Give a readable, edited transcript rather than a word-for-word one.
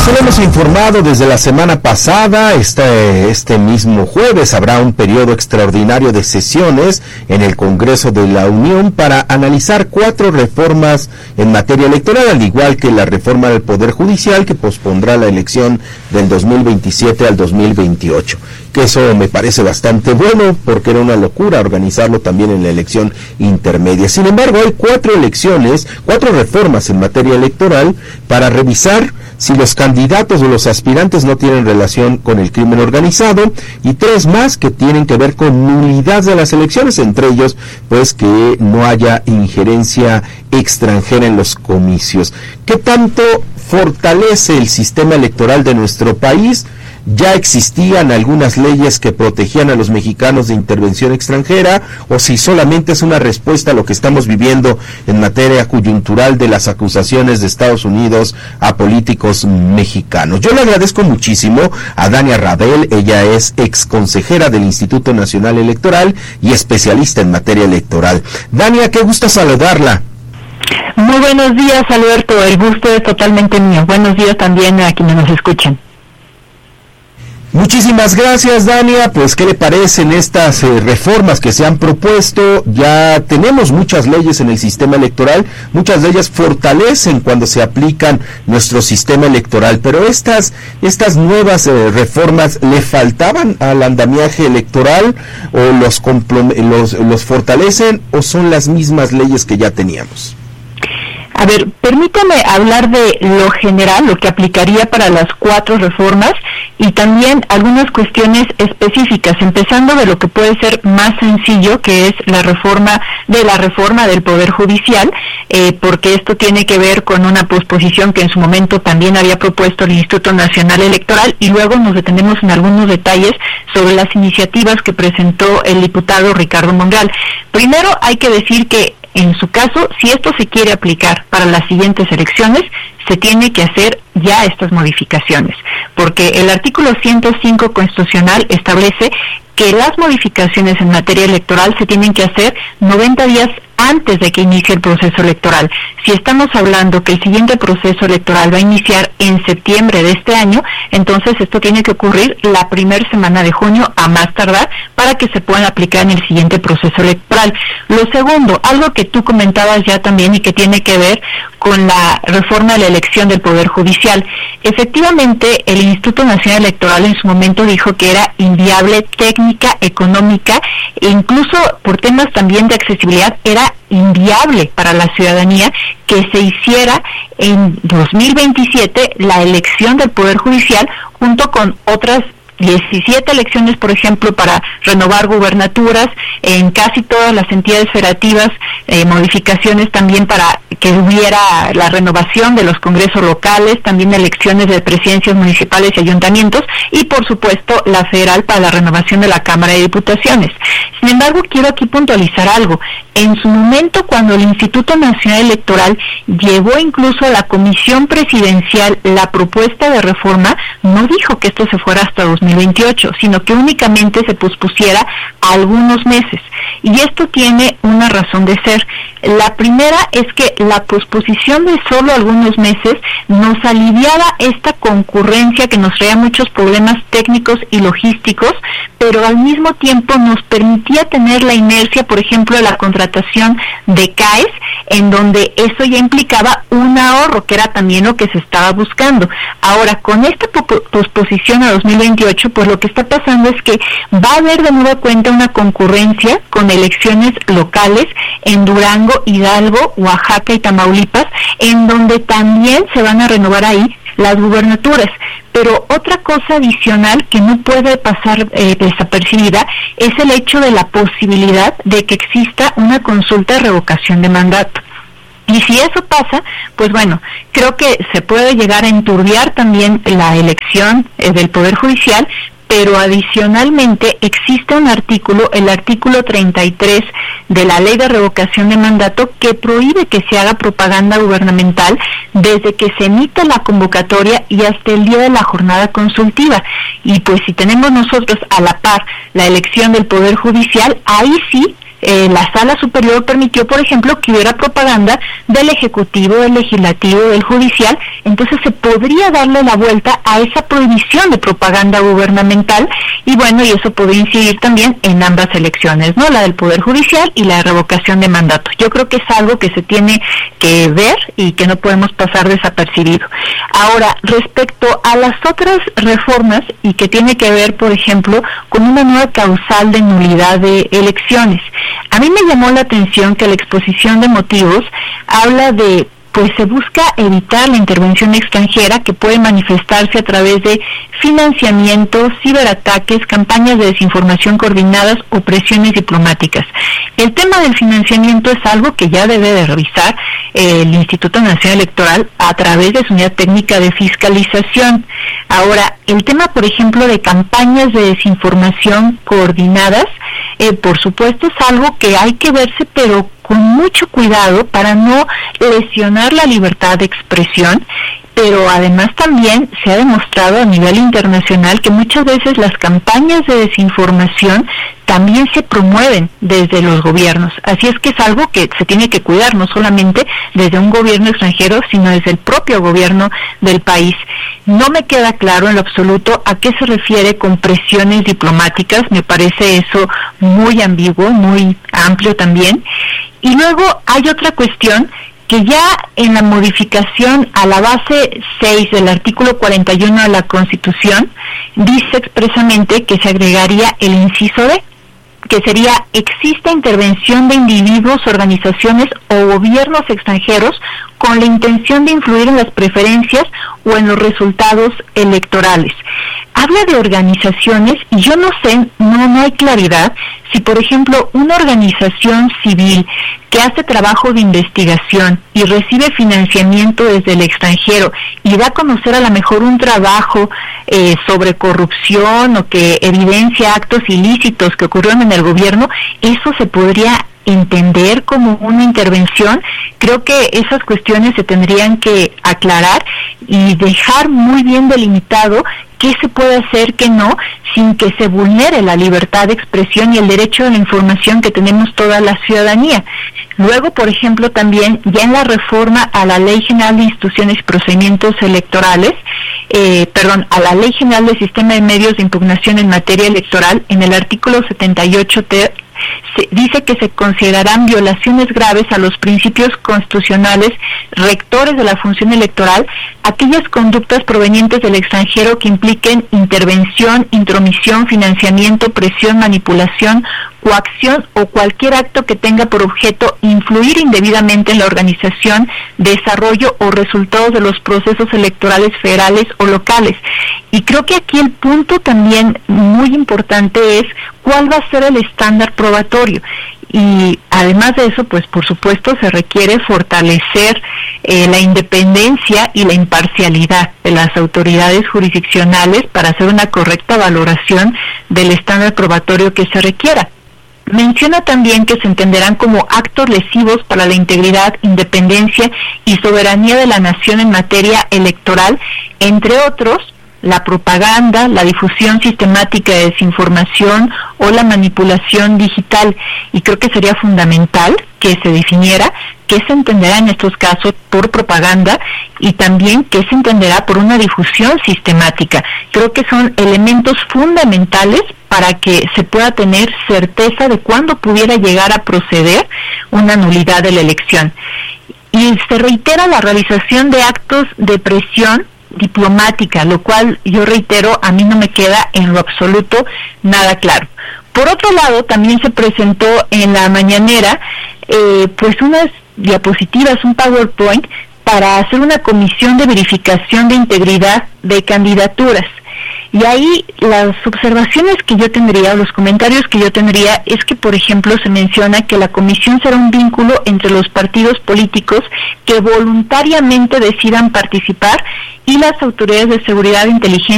se lo hemos informado desde la semana pasada, este mismo jueves habrá un periodo extraordinario de sesiones en el Congreso de la Unión para analizar 4 reformas en materia electoral, al igual que la reforma del Poder Judicial que pospondrá la elección del 2027 al 2028. Que eso me parece bastante bueno, porque era una locura organizarlo también en la elección intermedia. Sin embargo, hay 4 reformas en materia electoral para revisar si los candidatos o los aspirantes no tienen relación con el crimen organizado, y 3 más que tienen que ver con nulidad de las elecciones, entre ellos, pues que no haya injerencia extranjera en los comicios. ¿Qué tanto fortalece el sistema electoral de nuestro país? ¿Ya existían algunas leyes que protegían a los mexicanos de intervención extranjera, o si solamente es una respuesta a lo que estamos viviendo en materia coyuntural de las acusaciones de Estados Unidos a políticos mexicanos? Yo le agradezco muchísimo a Dania Rabel. Ella es ex consejera del Instituto Nacional Electoral y especialista en materia electoral. Dania, qué gusto saludarla. Muy buenos días, Alberto, el gusto es totalmente mío. Buenos días también a quienes nos escuchan. Muchísimas gracias, Dania. Pues, ¿qué le parecen estas reformas que se han propuesto? Ya tenemos muchas leyes en el sistema electoral, muchas de ellas fortalecen cuando se aplican nuestro sistema electoral, pero estas nuevas reformas, ¿le faltaban al andamiaje electoral, o los fortalecen, o son las mismas leyes que ya teníamos? A ver, permítame hablar de lo general, lo que aplicaría para las 4 reformas, y también algunas cuestiones específicas, empezando de lo que puede ser más sencillo, que es la reforma del Poder Judicial, porque esto tiene que ver con una posposición que en su momento también había propuesto el Instituto Nacional Electoral, y luego nos detenemos en algunos detalles sobre las iniciativas que presentó el diputado Ricardo Monreal. Primero hay que decir que en su caso, si esto se quiere aplicar para las siguientes elecciones, se tiene que hacer ya estas modificaciones, porque el artículo 105 constitucional establece que las modificaciones en materia electoral se tienen que hacer 90 días antes de que inicie el proceso electoral. Si estamos hablando que el siguiente proceso electoral va a iniciar en septiembre de este año, entonces esto tiene que ocurrir la primera semana de junio a más tardar, para que se puedan aplicar en el siguiente proceso electoral. Lo segundo, algo que tú comentabas ya también y que tiene que ver con la reforma de la elección del Poder Judicial. Efectivamente, el Instituto Nacional Electoral en su momento dijo que era inviable técnica, económica, e incluso por temas también de accesibilidad, era inviable para la ciudadanía que se hiciera en 2027 la elección del Poder Judicial junto con otras 17 elecciones, por ejemplo, para renovar gubernaturas en casi todas las entidades federativas, modificaciones también para que hubiera la renovación de los congresos locales, también elecciones de presidencias municipales y ayuntamientos, y por supuesto la federal para la renovación de la Cámara de Diputaciones. Sin embargo, quiero aquí puntualizar algo. En su momento, cuando el Instituto Nacional Electoral llevó incluso a la Comisión Presidencial la propuesta de reforma, no dijo que esto se fuera hasta 2028, sino que únicamente se pospusiera algunos meses. Y esto tiene una razón de ser. La primera es que la posposición de solo algunos meses nos aliviaba esta concurrencia que nos traía muchos problemas técnicos y logísticos, pero al mismo tiempo nos permitía tener la inercia, por ejemplo, de la contratación de CAES, en donde eso ya implicaba un ahorro, que era también lo que se estaba buscando. Ahora, con esta posposición a 2028, pues lo que está pasando es que va a haber de nueva cuenta una concurrencia con elecciones locales en Durango, Hidalgo, Oaxaca y Tamaulipas, en donde también se van a renovar ahí las gubernaturas. Pero otra cosa adicional que no puede pasar desapercibida es el hecho de la posibilidad de que exista una consulta de revocación de mandato. Y si eso pasa, pues bueno, creo que se puede llegar a enturbiar también la elección del Poder Judicial, pero adicionalmente existe un artículo, el artículo 33 de la Ley de Revocación de Mandato, que prohíbe que se haga propaganda gubernamental desde que se emite la convocatoria y hasta el día de la jornada consultiva. Y pues si tenemos nosotros a la par la elección del Poder Judicial, ahí sí la Sala Superior permitió, por ejemplo, que hubiera propaganda del Ejecutivo, del Legislativo, del Judicial. Entonces se podría darle la vuelta a esa prohibición de propaganda gubernamental, y bueno, y eso podría incidir también en ambas elecciones, ¿no? La del Poder Judicial y la de revocación de mandato. Yo creo que es algo que se tiene que ver y que no podemos pasar desapercibido. Ahora, respecto a las otras reformas, y que tiene que ver, por ejemplo, con una nueva causal de nulidad de elecciones, a mí me llamó la atención que la exposición de motivos habla de, pues se busca evitar la intervención extranjera que puede manifestarse a través de financiamientos, ciberataques, campañas de desinformación coordinadas o presiones diplomáticas. El tema del financiamiento es algo que ya debe de revisar el Instituto Nacional Electoral a través de su unidad técnica de fiscalización. Ahora, el tema, por ejemplo, de campañas de desinformación coordinadas, por supuesto es algo que hay que verse, pero con mucho cuidado para no lesionar la libertad de expresión, pero además también se ha demostrado a nivel internacional que muchas veces las campañas de desinformación también se promueven desde los gobiernos. Así es que es algo que se tiene que cuidar, no solamente desde un gobierno extranjero, sino desde el propio gobierno del país. No me queda claro en lo absoluto a qué se refiere con presiones diplomáticas, me parece eso muy ambiguo, muy amplio también. Y luego hay otra cuestión que ya en la modificación a la base 6 del artículo 41 de la Constitución dice expresamente que se agregaría el inciso D, que sería: existe intervención de individuos, organizaciones o gobiernos extranjeros con la intención de influir en las preferencias o en los resultados electorales. Habla de organizaciones y yo no sé, no hay claridad si, por ejemplo, una organización civil que hace trabajo de investigación y recibe financiamiento desde el extranjero y da a conocer a lo mejor un trabajo sobre corrupción o que evidencia actos ilícitos que ocurrieron en el gobierno, eso se podría entender como una intervención. Creo que esas cuestiones se tendrían que aclarar y dejar muy bien delimitado qué se puede hacer, qué no, sin que se vulnere la libertad de expresión y el derecho de la información que tenemos toda la ciudadanía. Luego, por ejemplo, también ya en la reforma a la Ley General de Instituciones y Procedimientos Electorales, a la Ley General del Sistema de Medios de Impugnación en materia electoral, en el artículo 78T, dice que se considerarán violaciones graves a los principios constitucionales rectores de la función electoral aquellas conductas provenientes del extranjero que impliquen intervención, intromisión, financiamiento, presión, manipulación, coacción o cualquier acto que tenga por objeto influir indebidamente en la organización, desarrollo o resultados de los procesos electorales federales o locales. Y creo que aquí el punto también muy importante es cuál va a ser el estándar probatorio. Y además de eso, pues por supuesto se requiere fortalecer la independencia y la imparcialidad de las autoridades jurisdiccionales para hacer una correcta valoración del estándar probatorio que se requiera. Menciona también que se entenderán como actos lesivos para la integridad, independencia y soberanía de la nación en materia electoral, entre otros, la propaganda, la difusión sistemática de desinformación o la manipulación digital. Y creo que sería fundamental que se definiera qué se entenderá en estos casos por propaganda y también qué se entenderá por una difusión sistemática. Creo que son elementos fundamentales para que se pueda tener certeza de cuándo pudiera llegar a proceder una nulidad de la elección. Y se reitera la realización de actos de presión diplomática, lo cual yo reitero, a mí no me queda en lo absoluto nada claro. Por otro lado, también se presentó en la mañanera pues unas diapositivas, un PowerPoint para hacer una comisión de verificación de integridad de candidaturas. Y ahí las observaciones que yo tendría, o los comentarios que yo tendría, es que, por ejemplo, se menciona que la comisión será un vínculo entre los partidos políticos que voluntariamente decidan participar y las autoridades de seguridad e inteligencia